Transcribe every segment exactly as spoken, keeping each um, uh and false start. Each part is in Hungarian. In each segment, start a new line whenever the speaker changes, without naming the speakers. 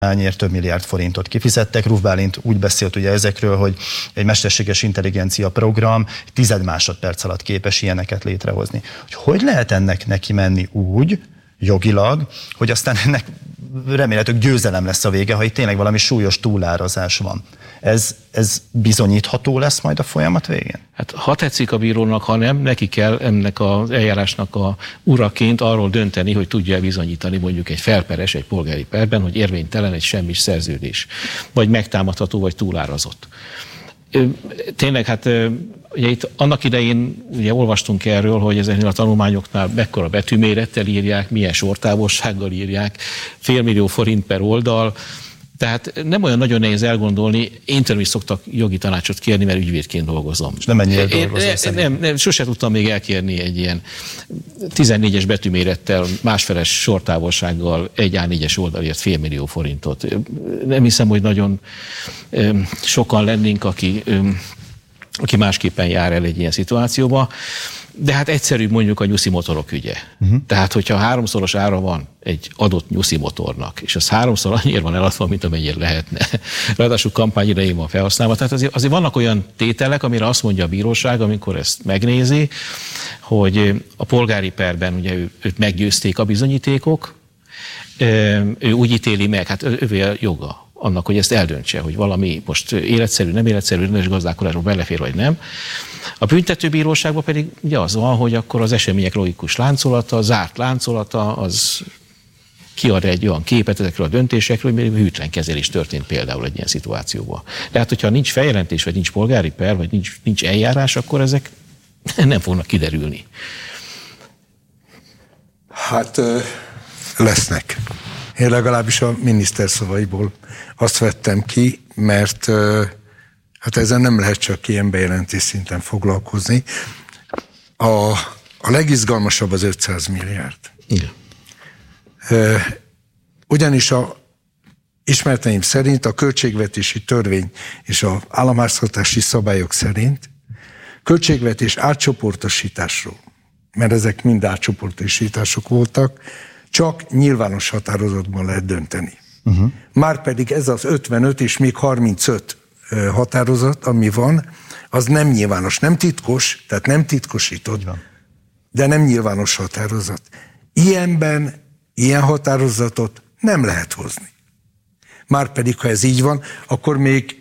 Ányért több milliárd forintot kifizettek. Ruf Bálint úgy beszélt ugye ezekről, hogy egy mesterséges intelligencia program tized másodperc alatt képes ilyeneket létrehozni. Hogy, hogy lehet ennek neki menni úgy, jogilag, hogy aztán ennek remélhetőleg győzelem lesz a vége, ha itt tényleg valami súlyos túlárazás van. Ez, ez bizonyítható lesz majd a folyamat végén?
Hát ha tetszik a bírónak, ha nem, neki kell ennek az eljárásnak a uraként arról dönteni, hogy tudja bizonyítani mondjuk egy felperes, egy polgári perben, hogy érvénytelen egy semmis szerződés, vagy megtámadható, vagy túlárazott. Tényleg, hát ugye itt annak idején ugye olvastunk erről, hogy ezeknél a tanulmányoknál mekkora betűmérettel írják, milyen sortávolsággal írják, félmillió forint per oldal, tehát nem olyan nagyon nehéz elgondolni, én tőlem is szoktak jogi tanácsot kérni, mert ügyvédként dolgozom.
És nem mennyire dolgozom.
Nem, nem, nem, sose tudtam még elkérni egy ilyen tizennégyes betűmérettel, másfeles sortávolsággal egy á négyes oldalért félmillió forintot. Nem hiszem, hogy nagyon öm, sokan lennénk, aki, öm, aki másképpen jár el egy ilyen szituációba. De hát egyszerű mondjuk a nyuszi motorok ügye. Uh-huh. Tehát, hogyha háromszoros ára van egy adott nyuszi motornak, és az háromszor annyira van eladva, mint amennyire lehetne. Ráadásul kampány idején van felhasználva. Tehát azért, azért vannak olyan tételek, amire azt mondja a bíróság, amikor ezt megnézi, hogy a polgári perben ugye ő, őt meggyőzték a bizonyítékok, ő úgy ítéli meg, hát ővé a joga annak, hogy ezt eldöntse, hogy valami most életszerű, nem életszerű, rendes gazdálkodásba belefér, vagy nem. A büntetőbíróságban pedig ugye az van, hogy akkor az események logikus láncolata, a zárt láncolata, az kiad egy olyan képet ezekről a döntésekről, hogy hűtlen kezelés történt például egy ilyen szituációban. De hát, hogyha nincs feljelentés, vagy nincs polgári per, vagy nincs, nincs eljárás, akkor ezek nem fognak kiderülni.
Hát lesznek. Én legalábbis a miniszter szavaiból azt vettem ki, mert hát ezen nem lehet csak ilyen bejelentés szinten foglalkozni. A, a legizgalmasabb az ötszáz milliárd.
Igen.
Ugyanis a ismereteim szerint a költségvetési törvény és az államháztartási szabályok szerint költségvetés átcsoportosításról, mert ezek mind átcsoportosítások voltak, csak nyilvános határozatban lehet dönteni. Uh-huh. Márpedig ez az ötvenöt és még harmincöt határozat, ami van, az nem nyilvános, nem titkos, tehát nem titkosított, de nem nyilvános határozat. Ilyenben, ilyen határozatot nem lehet hozni. Márpedig, ha ez így van, akkor még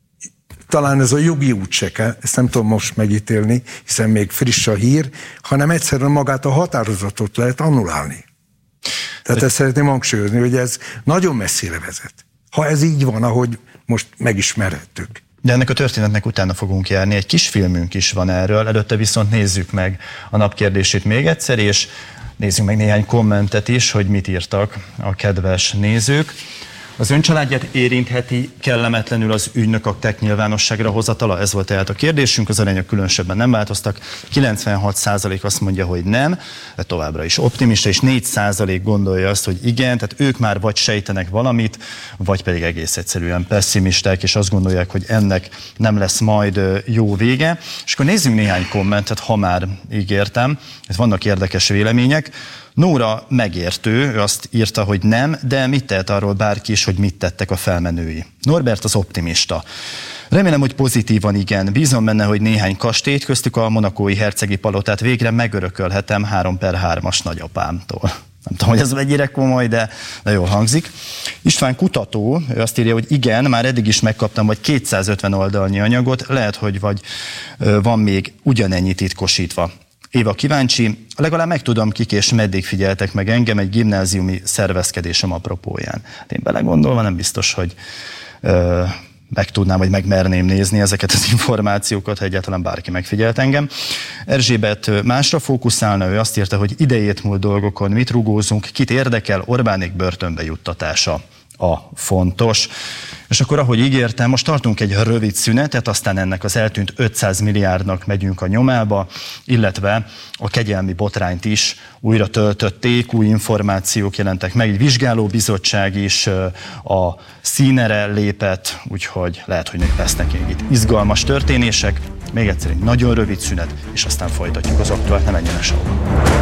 talán ez a jogi út se kell, ezt nem tudom most megítélni, hiszen még friss a hír, hanem egyszerűen magát a határozatot lehet annulálni. Tehát ezt szeretném hangsúlyozni, hogy ez nagyon messzire vezet. Ha ez így van, ahogy most megismerhettük.
De ennek a történetnek utána fogunk járni. Egy kis filmünk is van erről, előtte viszont nézzük meg a napkérdését még egyszer, és nézzük meg néhány kommentet is, hogy mit írtak a kedves nézők. Az ön családját érintheti kellemetlenül az ügynökök nyilvánosságra hozatala? Ez volt tehát a kérdésünk, az arányok különösebben nem változtak. kilencvenhat százalék azt mondja, hogy nem, de továbbra is optimista, és négy százalék gondolja azt, hogy igen, tehát ők már vagy sejtenek valamit, vagy pedig egész egyszerűen pessimisták, és azt gondolják, hogy ennek nem lesz majd jó vége. És akkor nézzünk néhány kommentet, ha már ígértem, ez vannak érdekes vélemények. Nóra megértő, ő azt írta, hogy nem, de mit tehet arról bárki is, hogy mit tettek a felmenői. Norbert az optimista. Remélem, hogy pozitívan igen. Bízom benne, hogy néhány kastélyt, köztük a monakói hercegi palotát végre megörökölhetem három per hármas nagyapámtól. Nem tudom, hogy ez mennyire komoly, de, de jól hangzik. István kutató, ő azt írja, hogy igen, már eddig is megkaptam vagy kétszázötven oldalnyi anyagot, lehet, hogy vagy van még ugyanennyi titkosítva. Éva kíváncsi, legalább megtudom, kik és meddig figyeltek meg engem egy gimnáziumi szervezkedésem apropóján. Én belegondolva nem biztos, hogy ö, meg tudnám, vagy megmerném nézni ezeket az információkat, ha egyáltalán bárki megfigyelt engem. Erzsébet másra fókuszálna, ő azt írta, hogy idejét múlt dolgokon mit rugózunk, kit érdekel, Orbánék börtönbe juttatása a fontos. És akkor, ahogy ígértem, most tartunk egy rövid szünetet, aztán ennek az eltűnt ötszáz milliárdnak megyünk a nyomába, illetve a kegyelmi botrányt is újra töltötték, új információk jelentek meg, egy vizsgálóbizottság is a színere lépett, úgyhogy lehet, hogy még lesznek még itt izgalmas történések. Még egyszer egy nagyon rövid szünet, és aztán folytatjuk az aktuált, ne menjen el sehova.